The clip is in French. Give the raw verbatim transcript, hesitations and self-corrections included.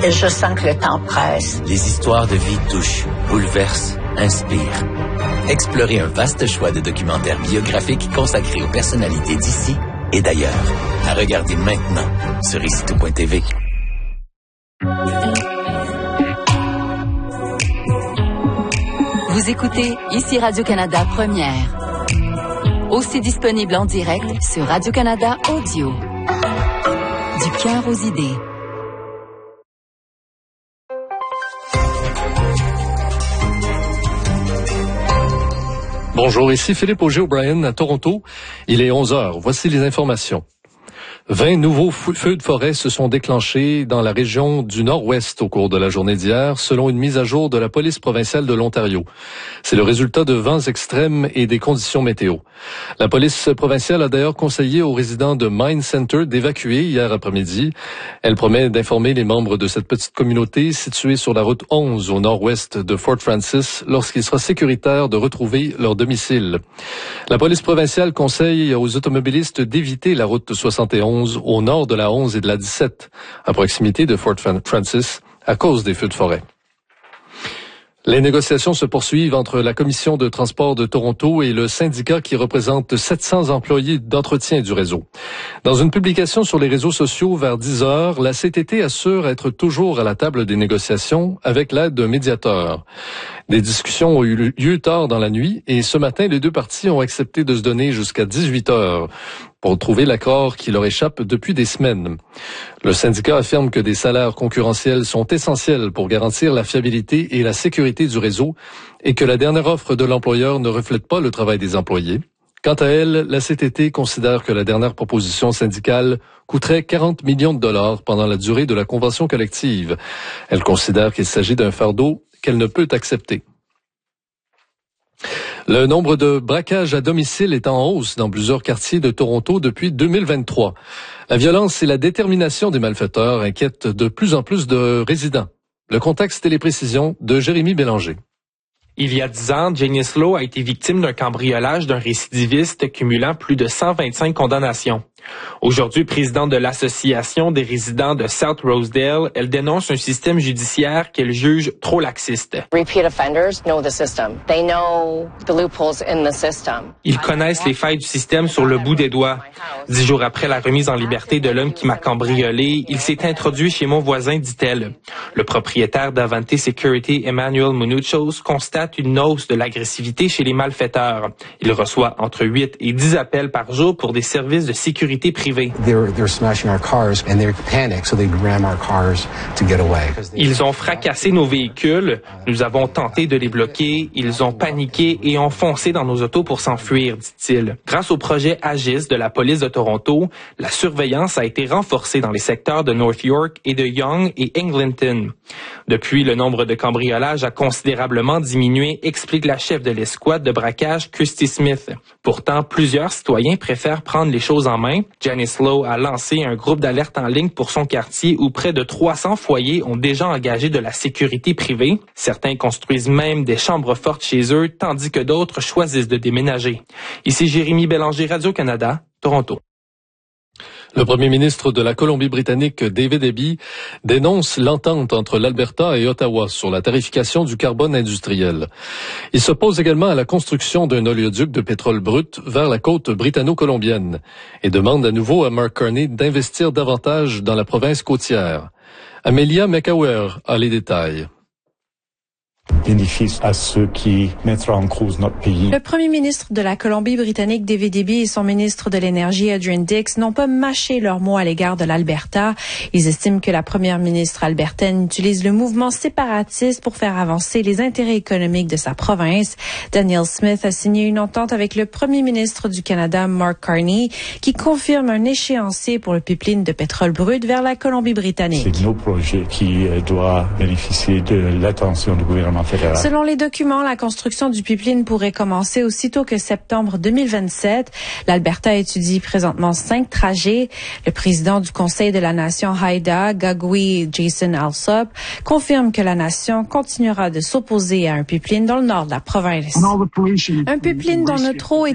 Je sens que le temps presse. Les histoires de vie touchent, bouleversent, inspirent. Explorez un vaste choix de documentaires biographiques consacrés aux personnalités d'ici et d'ailleurs. À regarder maintenant sur ici tout point t v. Vous écoutez Ici Radio-Canada Première. Aussi disponible en direct sur Radio-Canada Audio. Du cœur aux idées. Bonjour, ici Philippe Auger-O'Brien à Toronto. Il est onze heures. Voici les informations. vingt nouveaux feux de forêt se sont déclenchés dans la région du Nord-Ouest au cours de la journée d'hier, selon une mise à jour de la police provinciale de l'Ontario. C'est le résultat de vents extrêmes et des conditions météo. La police provinciale a d'ailleurs conseillé aux résidents de Mine Center d'évacuer hier après-midi. Elle promet d'informer les membres de cette petite communauté située sur la route onze au nord-ouest de Fort Francis lorsqu'il sera sécuritaire de retrouver leur domicile. La police provinciale conseille aux automobilistes d'éviter la route soixante et onze au nord de la onze et de la dix-sept, à proximité de Fort Francis, à cause des feux de forêt. Les négociations se poursuivent entre la Commission de transport de Toronto et le syndicat qui représente sept cents employés d'entretien du réseau. Dans une publication sur les réseaux sociaux vers dix heures, la C T T assure être toujours à la table des négociations avec l'aide d'un médiateur. Des discussions ont eu lieu tard dans la nuit et ce matin, les deux parties ont accepté de se donner jusqu'à dix-huit heures pour trouver l'accord qui leur échappe depuis des semaines. Le syndicat affirme que des salaires concurrentiels sont essentiels pour garantir la fiabilité et la sécurité du réseau et que la dernière offre de l'employeur ne reflète pas le travail des employés. Quant à elle, la C T T considère que la dernière proposition syndicale coûterait quarante millions de dollars pendant la durée de la convention collective. Elle considère qu'il s'agit d'un fardeau qu'elle ne peut accepter. Le nombre de braquages à domicile est en hausse dans plusieurs quartiers de Toronto depuis deux mille vingt-trois. La violence et la détermination des malfaiteurs inquiètent de plus en plus de résidents. Le contexte et les précisions de Jérémy Bélanger. Il y a dix ans, Janice Lowe a été victime d'un cambriolage d'un récidiviste cumulant plus de cent vingt-cinq condamnations. Aujourd'hui présidente de l'Association des résidents de South Rosedale, elle dénonce un système judiciaire qu'elle juge trop laxiste. Ils connaissent les failles du système sur le bout des doigts. Dix jours après la remise en liberté de l'homme qui m'a cambriolé, il s'est introduit chez mon voisin, dit-elle. Le propriétaire d'Avante Security, Emmanuel Munuchos, constate une hausse de l'agressivité chez les malfaiteurs. Il reçoit entre huit et dix appels par jour pour des services de sécurité privée. Ils ont fracassé nos véhicules. Nous avons tenté de les bloquer. Ils ont paniqué et ont foncé dans nos autos pour s'enfuir, dit-il. Grâce au projet Agis de la police de Toronto, la surveillance a été renforcée dans les secteurs de North York et de Yonge et Eglinton. Depuis, le nombre de cambriolages a considérablement diminué, explique la chef de l'escouade de braquage, Christy Smith. Pourtant, plusieurs citoyens préfèrent prendre les choses en main. Janice Lowe a lancé un groupe d'alerte en ligne pour son quartier où près de trois cents foyers ont déjà engagé de la sécurité privée. Certains construisent même des chambres fortes chez eux, tandis que d'autres choisissent de déménager. Ici Jérémy Bélanger, Radio-Canada, Toronto. Le premier ministre de la Colombie-Britannique, David Eby, dénonce l'entente entre l'Alberta et Ottawa sur la tarification du carbone industriel. Il s'oppose également à la construction d'un oléoduc de pétrole brut vers la côte britanno-colombienne et demande à nouveau à Mark Carney d'investir davantage dans la province côtière. Amelia McAware a les détails. Bénéfice à ceux qui mettront en cause notre pays. Le premier ministre de la Colombie-Britannique, David Eby, et son ministre de l'Énergie, Adrian Dix, n'ont pas mâché leurs mots à l'égard de l'Alberta. Ils estiment que la première ministre albertaine utilise le mouvement séparatiste pour faire avancer les intérêts économiques de sa province. Danielle Smith a signé une entente avec le premier ministre du Canada, Mark Carney, qui confirme un échéancier pour le pipeline de pétrole brut vers la Colombie-Britannique. C'est nos projets qui doivent bénéficier de l'attention du gouvernement fédéral. Selon les documents, la construction du pipeline pourrait commencer aussitôt que septembre deux mille vingt-sept. L'Alberta étudie présentement cinq trajets. Le président du Conseil de la Nation Haida, Gagwe Jason Alsop, confirme que la nation continuera de s'opposer à un pipeline dans le nord de la province. Un pipeline dont notre eau est